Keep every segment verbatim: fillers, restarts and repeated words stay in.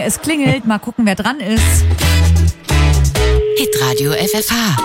es klingelt. Mal gucken, wer dran ist. Hitradio F F H.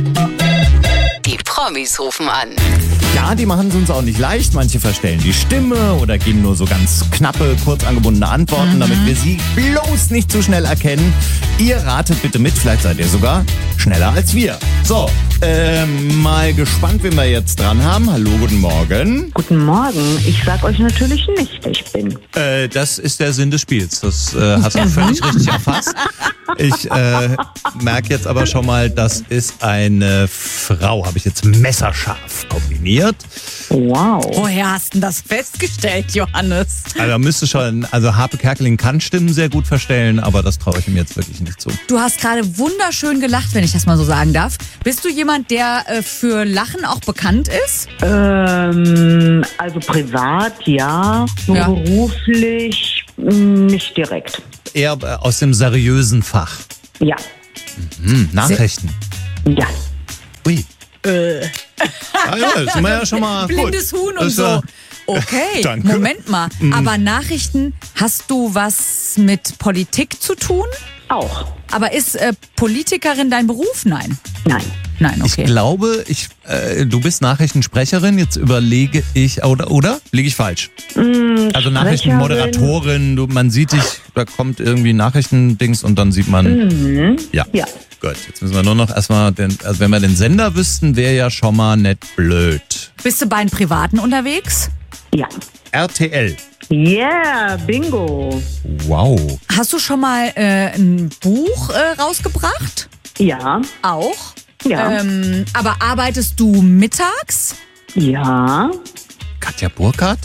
Die Promis rufen an. Ja, die machen es uns auch nicht leicht. Manche verstellen die Stimme oder geben nur so ganz knappe, kurz angebundene Antworten, mhm. damit wir sie bloß nicht zu schnell erkennen. Ihr ratet bitte mit, vielleicht seid ihr sogar schneller als wir. So, äh, mal gespannt, wen wir jetzt dran haben. Hallo, guten Morgen. Guten Morgen. Ich sag euch natürlich nicht, wer ich bin. Äh, das ist der Sinn des Spiels. Das äh, hast du völlig richtig erfasst. Ich äh, merke jetzt aber schon mal, das ist eine Frau. Habe ich jetzt messerscharf kombiniert. Wow. Woher hast du das festgestellt, Johannes? Also müsste schon, also Harpe Kerkeling kann Stimmen sehr gut verstellen, aber das traue ich ihm jetzt wirklich nicht zu. Du hast gerade wunderschön gelacht, wenn ich das mal so sagen darf. Bist du jemand, der äh, für Lachen auch bekannt ist? Ähm, also privat, ja. So Ja. beruflich mh, nicht direkt. Eher äh, aus dem seriösen Fach. Ja. Hm, Nachrichten. Ja. Ui. Äh. Ah ja, das sind wir ja schon mal Blindes gut. Huhn und Das, so. äh, Okay, Danke. Moment mal. Aber Nachrichten, hast du was mit Politik zu tun? Auch. Aber ist äh, Politikerin dein Beruf? Nein. Nein. Nein, okay. Ich glaube, ich, äh, du bist Nachrichtensprecherin. Jetzt überlege ich, oder? oder? Liege ich falsch? Mm, Also Nachrichtenmoderatorin, du, man sieht dich, da kommt irgendwie Nachrichtendings und dann sieht man. Mhm. Ja. Ja. Gut, jetzt müssen wir nur noch erstmal, den, also wenn wir den Sender wüssten, wäre ja schon mal nicht blöd. Bist du bei den Privaten unterwegs? Ja. R T L. Yeah, bingo. Wow. Hast du schon mal äh, ein Buch äh, rausgebracht? Ja. Auch? Ja. Ähm, aber arbeitest du mittags? Ja. Katja Burkhardt?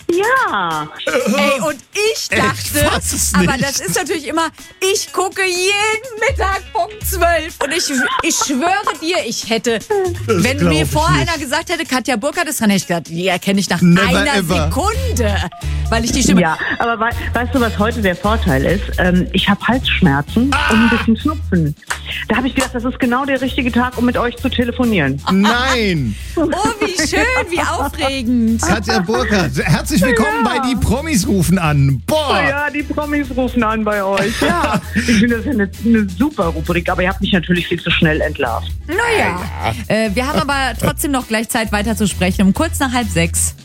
Ja. Ey, und ich dachte, fass es aber nicht. das ist natürlich immer, ich gucke jeden Mittag Punkt zwölf und ich, ich schwöre dir, ich hätte, wenn glaub mir ich vorher nicht. einer gesagt hätte, Katja Burkhardt ist dran, hätte ich gesagt, die erkenne ich nach Never einer ever. Sekunde, weil ich die Stimme... Ja, aber wei weißt du, was heute der Vorteil ist? Ähm, ich habe Halsschmerzen und ein bisschen Schnupfen. Da habe ich gedacht, das ist genau der richtige Tag, um mit euch zu telefonieren. Nein! Oh, wie schön, wie aufregend. Katja Burkhardt, herzlich willkommen bei Die Promis rufen an. Boah! Ja, die Promis rufen an bei euch. Ja, ich finde das ja eine, eine super Rubrik, aber ihr habt mich natürlich viel zu schnell entlarvt. Naja, äh, wir haben aber trotzdem noch gleich Zeit weiter zu sprechen, um kurz nach halb sechs.